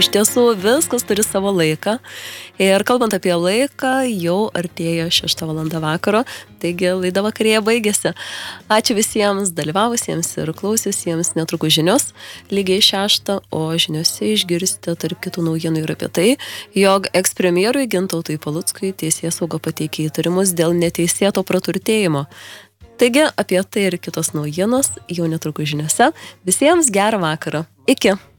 Iš tiesų, viskas turi savo laiką. Ir kalbant apie laiką, jau artėja 6 valanda vakaro, taigi laida vakarėje baigėsi. Ačiū visiems dalyvavusiems ir klausiusiems, netrukus žinios, lygiai 6, o žiniose išgirsite tarp kitų naujienų ir apie tai, jog ekspremjerui Gintautui Paluckui teisėsauga pateikė įtarimus dėl neteisėto praturtėjimo. Taigi, apie tai ir kitos naujienos jau netrukus žiniose. Visiems gerą vakarą. Iki!